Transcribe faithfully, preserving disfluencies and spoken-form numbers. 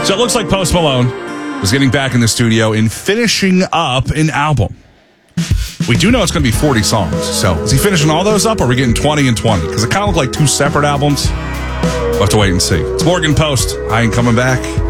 So it looks like Post Malone is getting back in the studio and finishing up an album. We do know it's going to be forty songs. So is he finishing all those up, or are we getting twenty and twenty? Because it kind of look like two separate albums. We'll have to wait and see. It's Morgan Post. I ain't coming back.